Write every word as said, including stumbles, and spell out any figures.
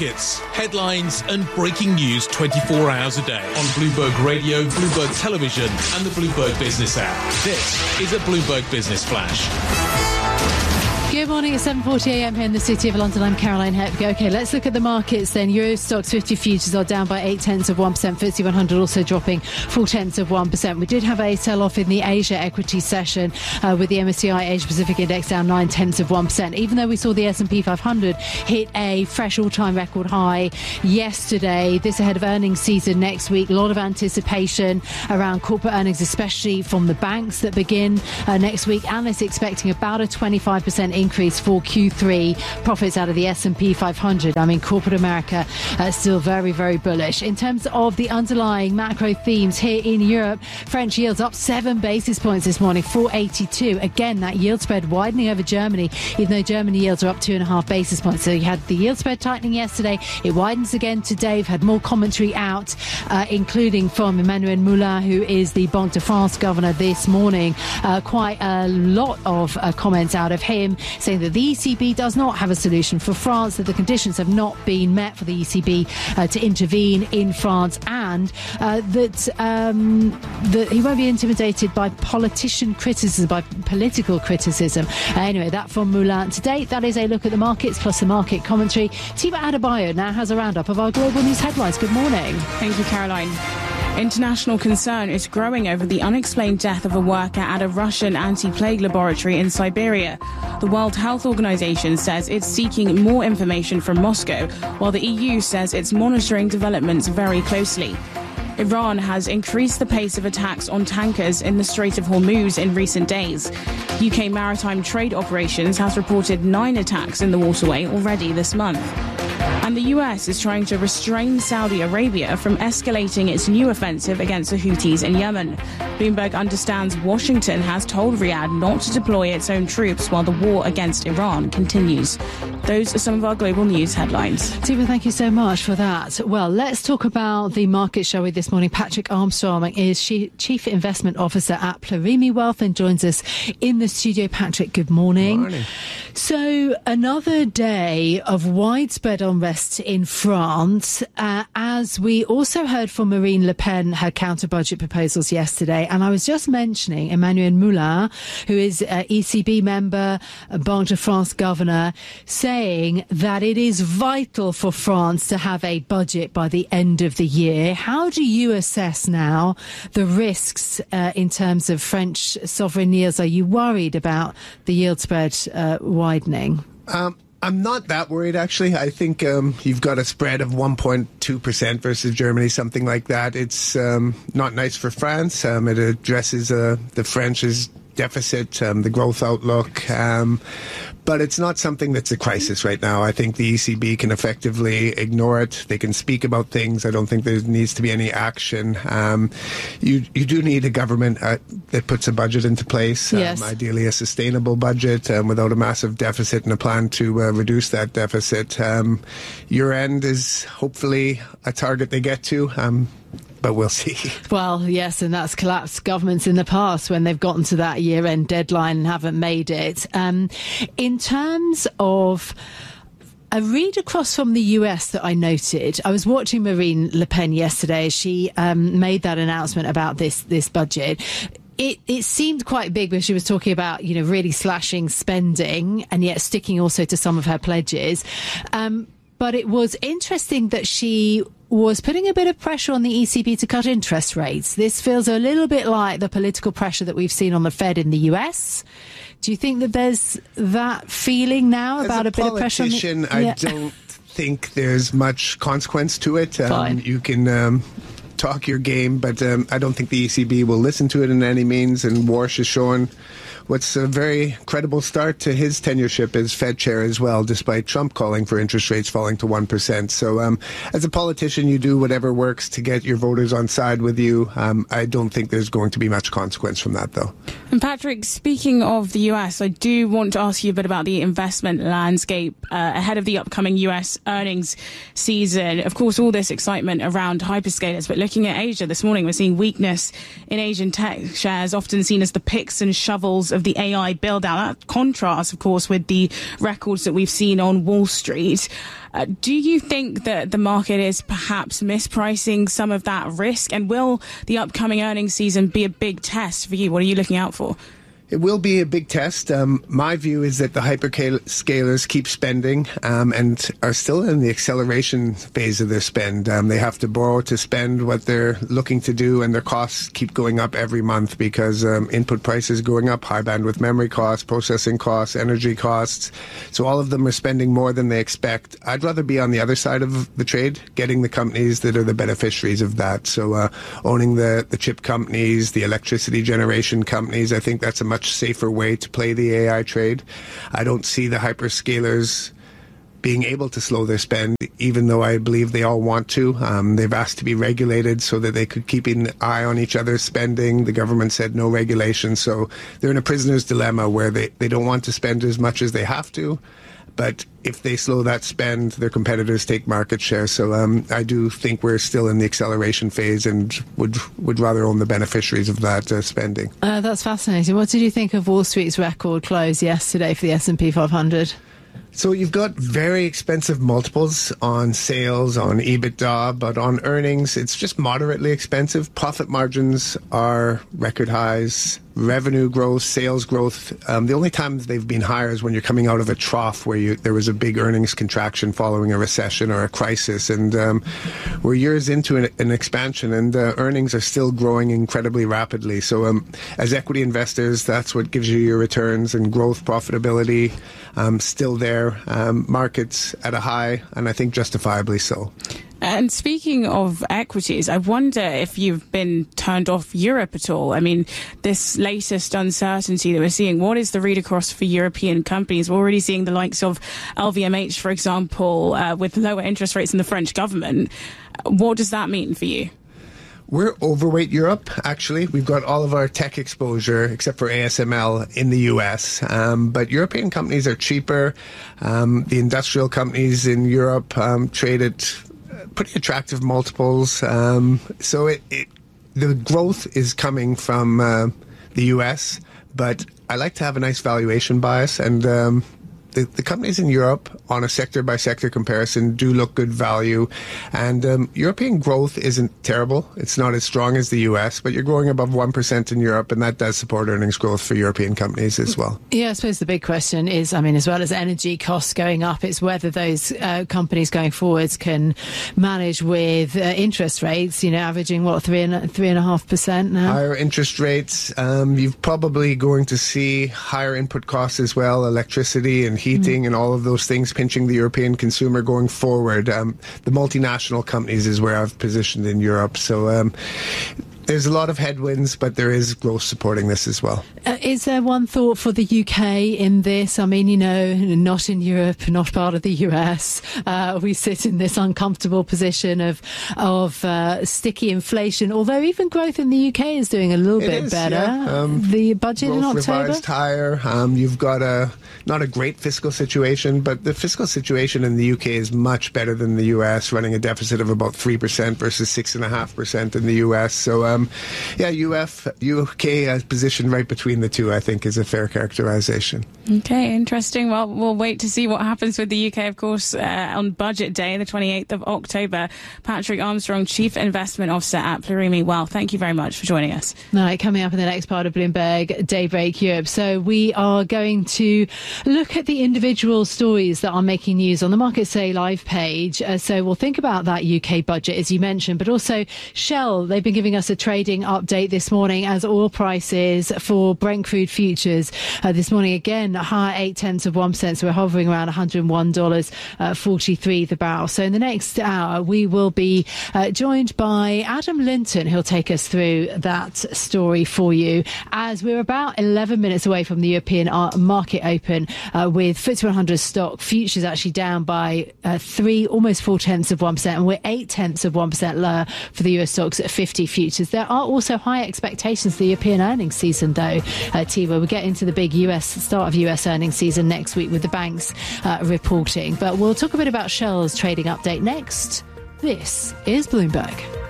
markets, headlines and breaking news twenty-four hours a day on Bloomberg Radio, Bloomberg Television and the Bloomberg Business app. This is a Bloomberg Business Flash. Good morning, it's seven forty a m here in the City of London. I'm Caroline Hepburn. OK, let's look at the markets then. Euro Stoxx fifty futures are down by eight tenths of one percent. F T S E one hundred also dropping four tenths of one percent. We did have a sell-off in the Asia equity session uh, with the M S C I Asia Pacific Index down nine tenths of one percent. Even though we saw the S and P five hundred hit a fresh all-time record high yesterday. This ahead of earnings season next week. A lot of anticipation around corporate earnings, especially from the banks that begin uh, next week. Analysts expecting about a twenty-five percent increase for Q three profits out of the S and P five hundred. I mean, corporate America uh, still very, very bullish. In terms of the underlying macro themes here in Europe, French yields up seven basis points this morning, four eighty-two. Again, that yield spread widening over Germany, even though Germany yields are up two and a half basis points. So you had the yield spread tightening yesterday. It widens again today. We've had more commentary out, uh, including from Emmanuel Moulin, who is the Banque de France governor this morning. Uh, quite a lot of uh, comments out of him, saying that the E C B does not have a solution for France, that the conditions have not been met for the E C B uh, to intervene in France, and uh, that, um, that he won't be intimidated by politician criticism, by political criticism. Uh, anyway, that from Moulin today. That is a look at the markets plus the market commentary. Tiva Adebayo now has a roundup of our global news headlines. Good morning. Thank you, Caroline. International concern is growing over the unexplained death of a worker at a Russian anti-plague laboratory in Siberia. The World Health Organization says it's seeking more information from Moscow, while the E U says it's monitoring developments very closely. Iran has increased the pace of attacks on tankers in the Strait of Hormuz in recent days. U K Maritime Trade Operations has reported nine attacks in the waterway already this month. And the U S is trying to restrain Saudi Arabia from escalating its new offensive against the Houthis in Yemen. Bloomberg understands Washington has told Riyadh not to deploy its own troops while the war against Iran continues. Those are some of our global news headlines. Tiva, thank you so much for that. Well, let's talk about the market, shall we, this morning. Patrick Armstrong is Chief Investment Officer at Plurimi Wealth and joins us in the studio. Patrick, good morning. Good morning. So, another day of widespread unrest in France, uh, as we also heard from Marine Le Pen, her counter-budget proposals yesterday. And I was just mentioning Emmanuel Moulin, who is uh, E C B member, Banque de France governor, saying that it is vital for France to have a budget by the end of the year. How do you assess now the risks uh, in terms of French sovereign yields? Are you worried about the yield spread uh, widening? Um, I'm not that worried, actually. I think um, you've got a spread of one point two percent versus Germany, something like that. It's um, not nice for France. Um, it addresses uh, the French's deficit, um, the growth outlook. Um, but it's not something that's a crisis right now. I think the E C B can effectively ignore it. They can speak about things. I don't think there needs to be any action. Um, you you do need a government uh, that puts a budget into place, um, yes. ideally a sustainable budget um, without a massive deficit and a plan to uh, reduce that deficit. Um, year end is hopefully a target they get to. Um, But we'll see. Well, yes, and that's collapsed governments in the past when they've gotten to that year-end deadline and haven't made it. Um, in terms of a read across from the U S that I noted, I was watching Marine Le Pen yesterday as she um, made that announcement about this this budget. It, it seemed quite big when she was talking about, you know, really slashing spending and yet sticking also to some of her pledges. Um, but it was interesting that she was putting a bit of pressure on the E C B to cut interest rates. This feels a little bit like the political pressure that we've seen on the Fed in the U S. Do you think that there's that feeling now about a, a bit of pressure on the... As a politician, I don't think there's much consequence to it. Um, Fine. You can um, talk your game, but um, I don't think the E C B will listen to it in any means. And Warsh has shown what's a very credible start to his tenureship as Fed chair as well, despite Trump calling for interest rates falling to one percent. So um, as a politician, you do whatever works to get your voters on side with you. Um, I don't think there's going to be much consequence from that, though. And Patrick, speaking of the U S, I do want to ask you a bit about the investment landscape uh, ahead of the upcoming U S earnings season. Of course, all this excitement around hyperscalers, but looking at Asia this morning, we're seeing weakness in Asian tech shares, often seen as the picks and shovels because of the A I build-out. That contrasts, of course, with the records that we've seen on Wall Street. Uh, do you think that the market is perhaps mispricing some of that risk? And will the upcoming earnings season be a big test for you? What are you looking out for? It will be a big test. Um, my view is that the hyperscalers keep spending um, and are still in the acceleration phase of their spend. Um, they have to borrow to spend what they're looking to do, and their costs keep going up every month because um, input prices going up, high bandwidth memory costs, processing costs, energy costs. So all of them are spending more than they expect. I'd rather be on the other side of the trade, getting the companies that are the beneficiaries of that. So uh, owning the, the chip companies, the electricity generation companies, I think that's a much safer way to play the A I trade. I don't see the hyperscalers being able to slow their spend, even though I believe they all want to. Um, they've asked to be regulated so that they could keep an eye on each other's spending. The government said no regulation, so they're in a prisoner's dilemma where they, they don't want to spend as much as they have to. But if they slow that spend, their competitors take market share. So um, I do think we're still in the acceleration phase and would would rather own the beneficiaries of that uh, spending. Uh, that's fascinating. What did you think of Wall Street's record close yesterday for the S and P five hundred? So you've got very expensive multiples on sales, on EBITDA, but on earnings, it's just moderately expensive. Profit margins are record highs. Revenue growth, sales growth. Um, the only time they've been higher is when you're coming out of a trough where you, there was a big earnings contraction following a recession or a crisis. And um, we're years into an, an expansion, and uh, earnings are still growing incredibly rapidly. So um, as equity investors, that's what gives you your returns and growth, profitability um, still there. Um, markets at a high, and I think justifiably so. And speaking of equities, I wonder if you've been turned off Europe at all. I mean, this latest uncertainty that we're seeing, what is the read across for European companies? We're already seeing the likes of L V M H, for example, uh, with lower interest rates in the French government. What does that mean for you? We're overweight Europe, actually. We've got all of our tech exposure, except for A S M L, in the U S. Um, but European companies are cheaper. Um, the industrial companies in Europe um, trade at pretty attractive multiples. Um, so it, it, the growth is coming from uh, the U S, but I like to have a nice valuation bias, and um, the, the companies in Europe, on a sector-by-sector comparison, do look good value. And um, European growth isn't terrible. It's not as strong as the U S, but you're growing above one percent in Europe, and that does support earnings growth for European companies as well. Yeah, I suppose the big question is, I mean, as well as energy costs going up, it's whether those uh, companies going forwards can manage with uh, interest rates, you know, averaging, what, three and, three and a half percent now? Higher interest rates. Um, you're probably going to see higher input costs as well, electricity and heating mm. and all of those things pinching the European consumer going forward. Um, the multinational companies is where I've positioned in Europe. So um, there's a lot of headwinds, but there is growth supporting this as well. Uh, is there one thought for the U K in this? I mean, you know, not in Europe, not part of the U S. Uh, we sit in this uncomfortable position of of uh, sticky inflation, although even growth in the U K is doing a little it bit is, better. Yeah. Um, the budget in October? Revised higher. Um, you've got a not a great fiscal situation, but the fiscal situation in the U K is much better than the U S, running a deficit of about three percent versus six point five percent in the U S. So, um, yeah, U F, U K uh, position right between the two, I think, is a fair characterization. Okay, interesting. Well, we'll wait to see what happens with the U K, of course, uh, on Budget Day, the twenty-eighth of October. Patrick Armstrong, Chief Investment Officer at Plurimi Wealth. Thank you very much for joining us. All right, coming up in the next part of Bloomberg Daybreak Europe. So we are going to look at the individual stories that are making news on the Markets Day live page. Uh, so we'll think about that U K budget, as you mentioned, but also Shell. They've been giving us a trading update this morning as oil prices for Brent crude futures uh, this morning again higher eight tenths of one percent. So we're hovering around one hundred one dollars forty-three the barrel. So in the next hour we will be uh, joined by Adam Linton, who'll take us through that story for you, as we're about eleven minutes away from the European market open, uh, with F T S E one hundred stock futures actually down by uh, three, almost four tenths of one percent, and we're eight tenths of one percent lower for the U S stocks at fifty futures. There are also high expectations for the European earnings season, though, uh, Tiva. We get into the big U S start of U S earnings season next week with the banks uh, reporting. But we'll talk a bit about Shell's trading update next. This is Bloomberg.